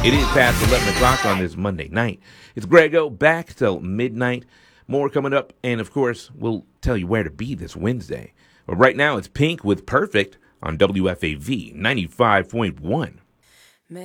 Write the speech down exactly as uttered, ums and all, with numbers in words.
It is past eleven o'clock on this Monday night. It's Grego back till midnight. More coming up, and of course, we'll tell you where to be this Wednesday. But right now, it's Pink with Perfect on W F A V ninety-five point one.